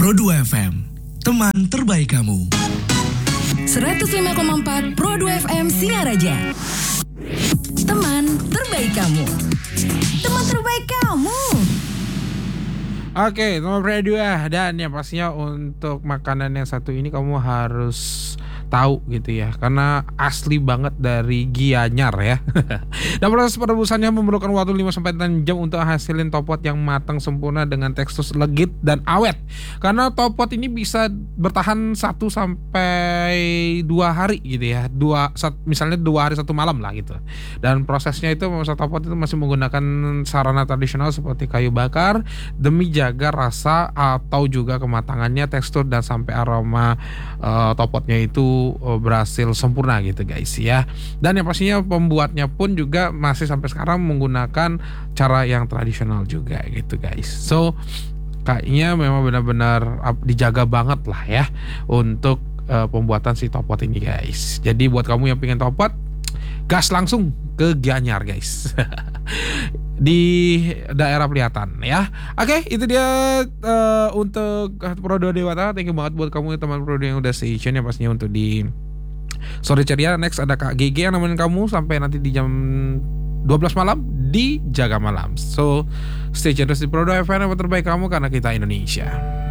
Pro2 FM, teman terbaik kamu. 105,4 Pro2 FM Singaraja. Teman terbaik kamu. Teman terbaik kamu. Oke, nomor kedua, dan yang pastinya untuk makanan yang satu ini kamu harus tahu gitu ya, karena asli banget dari Gianyar ya. Dan proses perebusannya memerlukan waktu 5-6 jam untuk hasilin topot yang matang sempurna dengan tekstur legit dan awet. Karena topot ini bisa bertahan 1-2 hari gitu ya. Misalnya 2 hari 1 malam lah gitu. Dan prosesnya itu memasak topot itu masih menggunakan sarana tradisional seperti kayu bakar demi jaga rasa atau juga kematangannya, tekstur dan sampai aroma topotnya itu berhasil sempurna gitu guys ya. Dan yang pastinya pembuatnya pun juga masih sampai sekarang menggunakan cara yang tradisional juga gitu guys. So kayaknya memang benar-benar dijaga banget lah ya untuk pembuatan si topot ini guys. Jadi buat kamu yang pengen topot, gas langsung ke Gianyar guys. Di daerah Pelihatan ya. Oke, itu dia untuk Pro2 Dewata. Thank you banget buat kamu teman Pro2 yang udah stay tune ya pastinya untuk di sore ceria. Next ada Kak GG yang nemenin kamu sampai nanti di jam 12 malam di Jaga Malam. So stay tune terus di Pro2 FM yang terbaik kamu, karena kita Indonesia.